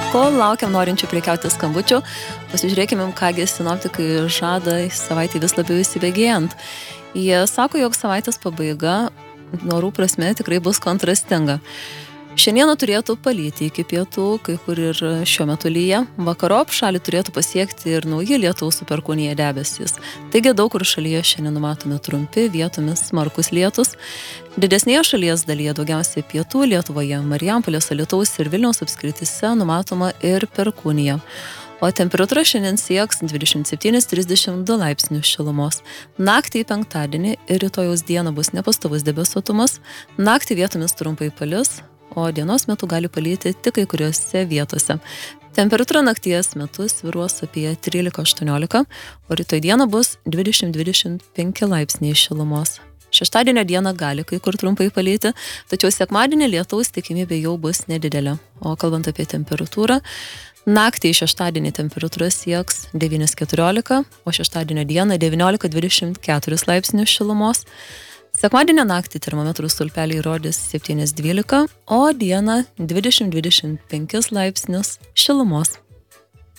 Kol laukiam norinčių prekiauti skambučių, pasižiūrėkime, kągi sinoptikai žada savaitį vis labiau įsibėgėjant. Jie sako, jog savaitės pabaiga orų prasme tikrai bus kontrastinga. Šiandieną turėtų palyti iki pietų, kai kur ir šiuo metu lyja. Vakarop šalį turėtų pasiekti ir nauji lietaus su perkūnija debesys. Taigi daug kur šalyje šiandien numatome trumpi, vietomis smarkus lietus. Didesnėje šalies dalyje daugiausiai pietų Lietuvoje, Marijampolės, Alytaus ir Vilniaus apskrityse numatoma ir perkūnija. O temperatūra šiandien sieks 27-32 laipsnių šilumos. Naktį į penktadienį ir rytojaus dieną bus nepastovus debesuotumas. Naktį vietomis trumpai palis, o dienos metu gali palyti tik kai kuriuose vietose. Temperatūra nakties metu svyruos apie 13-18, o rytoj dieną bus 20-25 laipsniai šilumos. Šeštadienio dieną gali kai kur trumpai palyti, tačiau sekmadienį lietaus tikimybė jau bus nedidelė. O kalbant apie temperatūrą, naktį į šeštadienį temperatūra sieks 9-14, o šeštadienio dieną 19-24 laipsnių šilumos. Sekmadienio naktį termometrų stulpeliai rodys 7-12, o dieną 20-25 laipsnius šilumos.